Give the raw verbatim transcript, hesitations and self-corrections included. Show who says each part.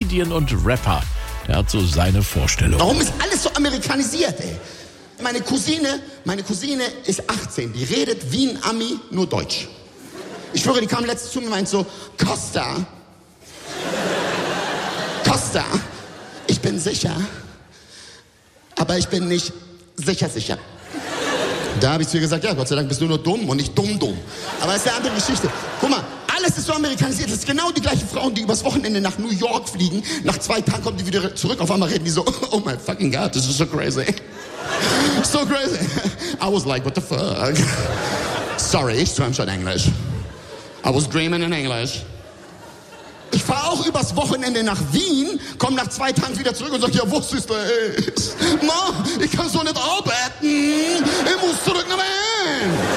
Speaker 1: Comedian und Rapper. Der hat so seine Vorstellung.
Speaker 2: Warum ist alles so amerikanisiert, ey? Meine Cousine, meine Cousine ist achtzehn, die redet wie ein Ami, nur Deutsch. Ich schwöre, die kam letztens zu mir und meint so, Costa, Costa, ich bin sicher, aber ich bin nicht sicher, sicher. Da habe ich zu ihr gesagt, ja, Gott sei Dank bist du nur dumm und nicht dumm-dumm. Aber das ist eine andere Geschichte. Guck mal, alles ist so amerikanisiert. Das ist genau die gleichen Frauen, die übers Wochenende nach New York fliegen. Nach zwei Tagen kommen die wieder zurück. Auf einmal reden die so, oh my fucking God, this is so crazy. So crazy. I was like, what the fuck? Sorry, ich träum schon Englisch. I was dreaming in English. Ich fahre auch übers Wochenende nach Wien, komme nach zwei Tagen wieder zurück und sage, ja, wo ist das? Ma, ich kann so nicht arbeiten. Ich muss zurück nach Wien.